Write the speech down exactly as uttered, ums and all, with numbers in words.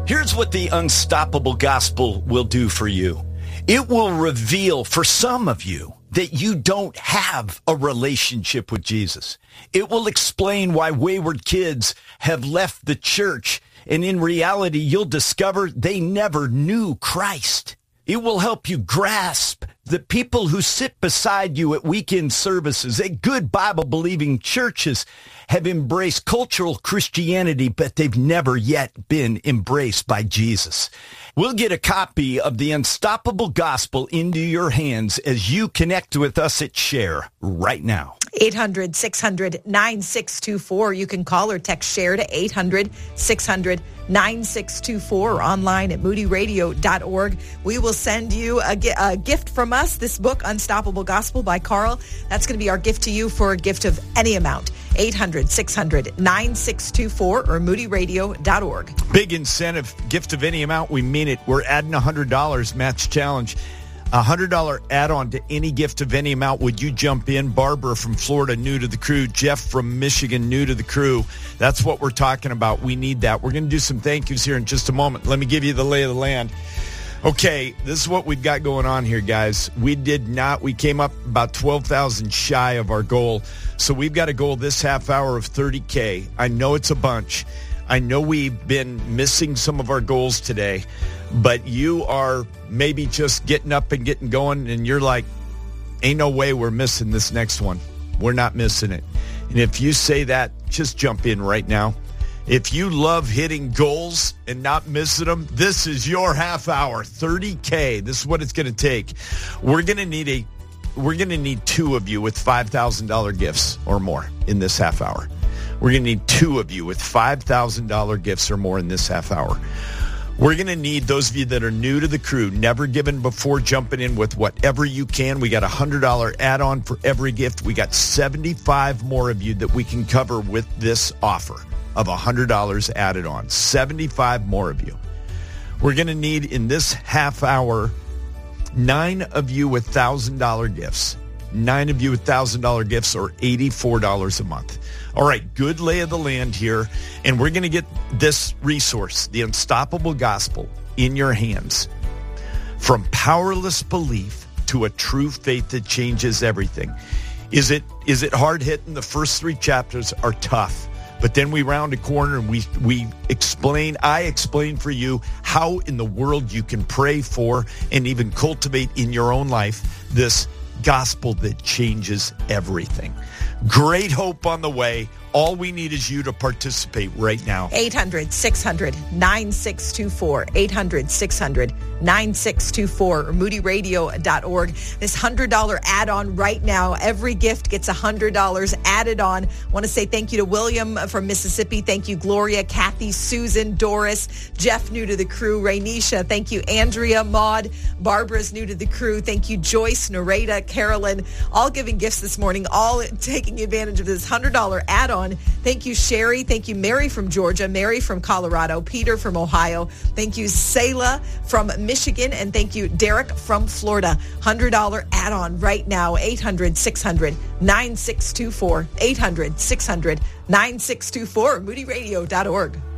Here's what the Unstoppable Gospel will do for you. It will reveal for some of you that you don't have a relationship with Jesus. It will explain why wayward kids have left the church, and in reality, you'll discover they never knew Christ. It will help you grasp the people who sit beside you at weekend services at good Bible-believing churches have embraced cultural Christianity, but they've never yet been embraced by Jesus. We'll get a copy of the Unstoppable Gospel into your hands as you connect with us at Share right now. eight hundred, six hundred, nine six two four. You can call or text Share to eight hundred, six hundred, nine six two four or online at moody radio dot org. We will send you a, a gift from us, this book, Unstoppable Gospel by Carl. That's going to be our gift to you for a gift of any amount. eight hundred, six hundred, nine six two four or moody radio dot org. Big incentive, gift of any amount. We mean it. We're adding one hundred dollars, Matt's challenge. A one hundred dollars add-on to any gift of any amount. Would you jump in? Barbara from Florida, new to the crew. Jeff from Michigan, new to the crew. That's what we're talking about. We need that. We're going to do some thank yous here in just a moment. Let me give you the lay of the land. Okay, this is what we've got going on here, guys. We did not, we came up about twelve thousand shy of our goal. So we've got a goal this half hour of thirty K. I know it's a bunch. I know we've been missing some of our goals today, but you are maybe just getting up and getting going, and you're like, ain't no way we're missing this next one. We're not missing it. And if you say that, just jump in right now. If you love hitting goals and not missing them, this is your half hour, thirty K. This is what it's going to take. We're going to need a, we're going to need two of you with five thousand dollars gifts or more in this half hour. We're going to need two of you with five thousand dollars gifts or more in this half hour. We're going to need those of you that are new to the crew, never given before, jumping in with whatever you can. We got a one hundred dollars add-on for every gift. We got seventy-five more of you that we can cover with this offer of one hundred dollars added on. seventy-five more of you. We're going to need in this half hour, nine of you with one thousand dollars gifts. Nine of you with one thousand dollars gifts or eighty-four dollars a month. All right, good lay of the land here. And we're going to get this resource, the Unstoppable Gospel, in your hands. From powerless belief to a true faith that changes everything. Is it is it hard hitting? The first three chapters are tough. But then we round a corner and we we explain, I explain for you how in the world you can pray for and even cultivate in your own life this gospel that changes everything. Great hope on the way. All we need is you to participate right now. eight hundred, six hundred, nine six two four. eight hundred, six hundred, nine six two four or moody radio dot org. This one hundred dollars add-on right now. Every gift gets one hundred dollars added on. I want to say thank you to William from Mississippi. Thank you, Gloria, Kathy, Susan, Doris, Jeff, new to the crew, Rainisha. Thank you, Andrea, Maud, Barbara's new to the crew. Thank you, Joyce, Nareda, Carolyn, all giving gifts this morning, all taking advantage of this one hundred dollars add-on. Thank you, Sherry. Thank you, Mary from Georgia, Mary from Colorado, Peter from Ohio. Thank you, Selah from Michigan. And thank you, Derek from Florida. one hundred dollars add-on right now. eight hundred, six hundred, nine six two four. eight hundred, six hundred, nine six two four. moody radio dot org.